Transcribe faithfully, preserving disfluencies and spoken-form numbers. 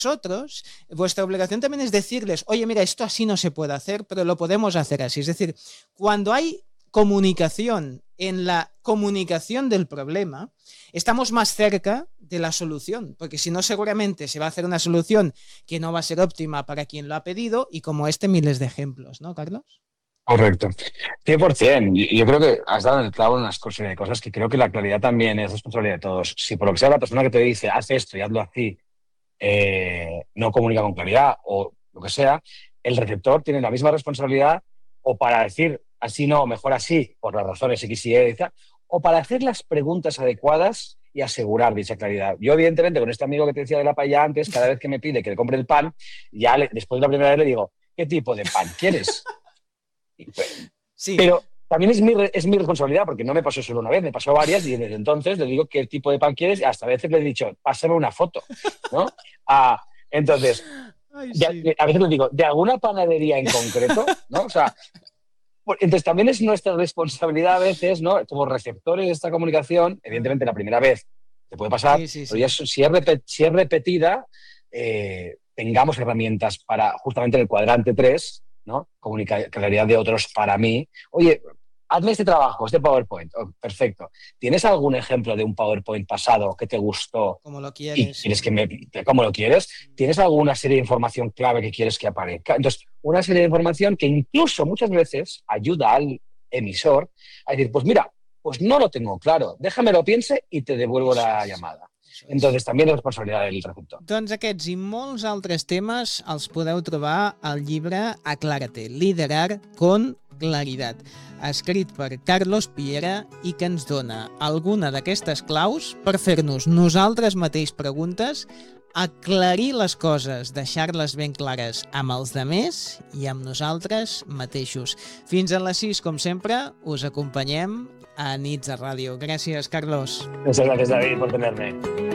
vosotros, vuestra obligación también es decirles, oye, mira, esto así no se puede hacer, pero lo podemos hacer así. Es decir, cuando hay comunicación en la comunicación del problema, estamos más cerca de la solución, porque si no seguramente se va a hacer una solución que no va a ser óptima para quien lo ha pedido y como este miles de ejemplos, ¿no, Carlos? Correcto. cien por ciento. Yo yo creo que has dado en el clavo en unas cosas, de cosas que creo que la claridad también es responsabilidad de todos. Si por lo que sea la persona que te dice, haz esto y hazlo así, eh, no comunica con claridad o lo que sea, el receptor tiene la misma responsabilidad o para decir así no, mejor así, por las razones X y Y, o para hacer las preguntas adecuadas y asegurar dicha claridad. Yo, evidentemente, con este amigo que te decía de la paella antes, cada vez que me pide que le compre el pan, ya le, después de la primera vez le digo, ¿qué tipo de pan quieres? Sí. Pero también es mi, es mi responsabilidad, porque no me pasó solo una vez, me pasó varias y desde entonces le digo qué tipo de pan quieres y hasta a veces le he dicho, pásame una foto, ¿no? Ah, entonces, Ay, sí. de, a veces le digo, ¿de alguna panadería en concreto? ¿No? O sea, entonces también es nuestra responsabilidad a veces, ¿no? Como receptores de esta comunicación, evidentemente la primera vez te puede pasar, Sí, sí, pero ya sí. si es, repet, si es repetida, eh, tengamos herramientas para justamente en el cuadrante tres, ¿no? Comunicar claridad de otros para mí. Oye, hazme este trabajo, este PowerPoint. Oh, perfecto. ¿Tienes algún ejemplo de un PowerPoint pasado que te gustó Como lo y quieres. quieres que me... ¿Cómo lo quieres? ¿Tienes alguna serie de información clave que quieres que aparezca? Entonces, una serie de información que incluso muchas veces ayuda al emisor a decir, pues mira, pues no lo tengo claro, déjame lo piense y te devuelvo Eso la és. llamada. Eso és. Entonces, también es responsabilidad del receptor. Doncs aquests i molts altres temes els podeu trobar al llibre Aclárate, liderar con claridad, escrit per Carlos Piera i que ens dona alguna d'aquestes claus per fer-nos nosaltres mateix preguntes, aclarir les coses, deixar-les ben clares amb els demés i amb nosaltres mateixos. Fins a les sis, com sempre, us acompanyem a Nits a Ràdio. Gràcies, Carlos. Muchas gracias, David, por tenerme.